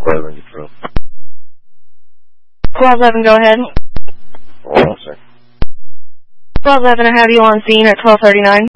1211, get through. 1211, go ahead. Hold on a second. 1211, I have you on scene at 1239.